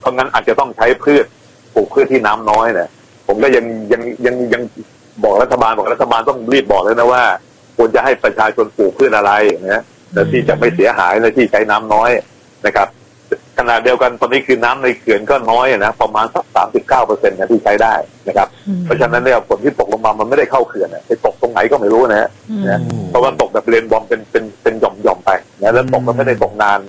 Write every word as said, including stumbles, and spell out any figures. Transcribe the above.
เพราะงั้นอาจจะต้องใช้พืชปลูกพืชที่น้ำน้อยเนี่ยผมก็ยังยังยังยังบอกรัฐบาลบอกรัฐบาลต้องรีบบอกเลยนะว่าควรจะให้ประชาชนปลูกพืชอะไรนะแต่ที่จะไม่เสียหายในที่ใช้น้ำน้อยนะครับขณะเดียวกันตอนนี้คือน้ำในเขื่อนก็น้อยนะประมาณสักสามสิบเก้าเปอร์เซ็นต์นะที่ใช้ได้นะครับเพราะฉะนั้นเนี่ยฝนที่ตกลงมามันไม่ได้เข้าเขื่อนนะไปตกตรงไหนก็ไม่รู้นะฮะเพราะว่าตกแบบเรนบอมเป็นเป็นเป็นหย่อมๆไปนะแล้วตกก็ไม่ได้ตกนาน